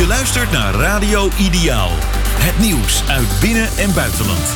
Je luistert naar Radio Ideaal. Het nieuws uit binnen- en buitenland.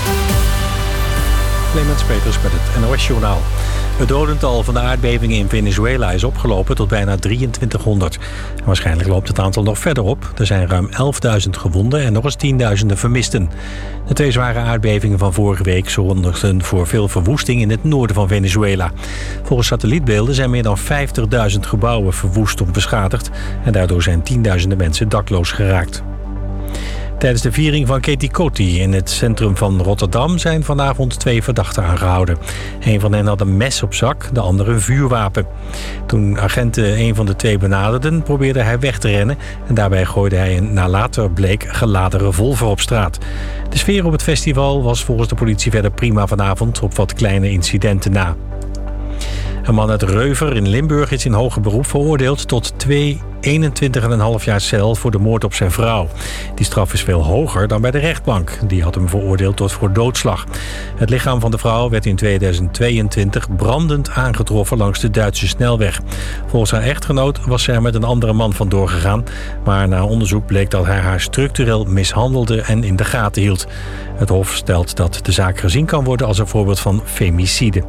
Clemens Peters met het NOS-journaal. Het dodental van de aardbevingen in Venezuela is opgelopen tot bijna 2300. En waarschijnlijk loopt het aantal nog verder op. Er zijn ruim 11.000 gewonden en nog eens tienduizenden vermisten. De twee zware aardbevingen van vorige week zorgden voor veel verwoesting in het noorden van Venezuela. Volgens satellietbeelden zijn meer dan 50.000 gebouwen verwoest of beschadigd. En daardoor zijn tienduizenden mensen dakloos geraakt. Tijdens de viering van Ketikoti in het centrum van Rotterdam zijn vanavond 2 verdachten aangehouden. Een van hen had een mes op zak, de andere een vuurwapen. Toen agenten een van de twee benaderden, probeerde hij weg te rennen. En daarbij gooide hij een, naar later bleek, geladen revolver op straat. De sfeer op het festival was volgens de politie verder prima vanavond, op wat kleine incidenten na. Een man uit Reuver in Limburg is in hoger beroep veroordeeld tot 21,5 jaar cel voor de moord op zijn vrouw. Die straf is veel hoger dan bij de rechtbank. Die had hem veroordeeld tot voor doodslag. Het lichaam van de vrouw werd in 2022 brandend aangetroffen langs de Duitse snelweg. Volgens haar echtgenoot was zij er met een andere man vandoor gegaan. Maar na onderzoek bleek dat hij haar structureel mishandelde en in de gaten hield. Het Hof stelt dat de zaak gezien kan worden als een voorbeeld van femicide.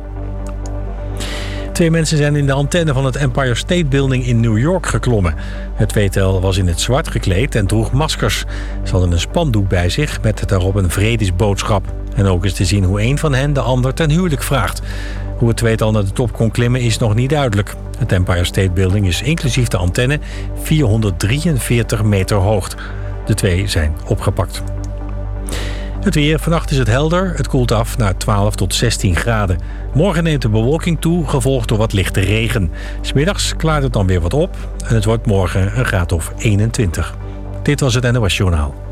2 mensen zijn in de antenne van het Empire State Building in New York geklommen. Het tweetal was in het zwart gekleed en droeg maskers. Ze hadden een spandoek bij zich met daarop een vredesboodschap. En ook is te zien hoe een van hen de ander ten huwelijk vraagt. Hoe het tweetal naar de top kon klimmen is nog niet duidelijk. Het Empire State Building is inclusief de antenne 443 meter hoog. De 2 zijn opgepakt. Het weer. Vannacht is het helder. Het koelt af naar 12 tot 16 graden. Morgen neemt de bewolking toe, gevolgd door wat lichte regen. 's Middags klaart het dan weer wat op en het wordt morgen een graad of 21. Dit was het NOS Journaal.